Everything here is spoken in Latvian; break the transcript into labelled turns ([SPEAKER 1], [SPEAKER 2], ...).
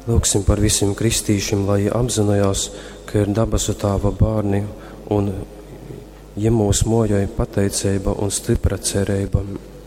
[SPEAKER 1] Lūksim par visiem kristīšiem, lai apzinājās, ka ir dabasu Tāva bārni un ja mūs mojai pateicība un stipra cerība.